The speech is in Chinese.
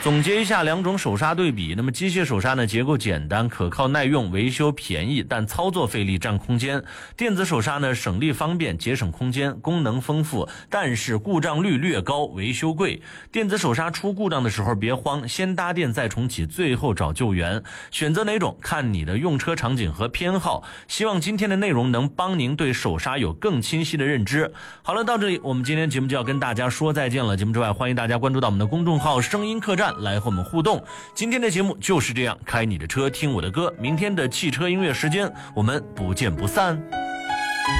总结一下两种手刹对比，那么机械手刹呢，结构简单，可靠耐用，维修便宜，但操作费力占空间。电子手刹呢，省力方便，节省空间，功能丰富，但是故障率略高，维修贵。电子手刹出故障的时候别慌，先搭电再重启，最后找救援。选择哪种看你的用车场景和偏好。希望今天的内容能帮您对手刹有更清晰的认知。好了，到这里我们今天节目就要跟大家说再见了。节目之外，欢迎大家关注到我们的公众号声音客栈来和我们互动。今天的节目就是这样，开你的车听我的歌，明天的汽车音乐时间我们不见不散。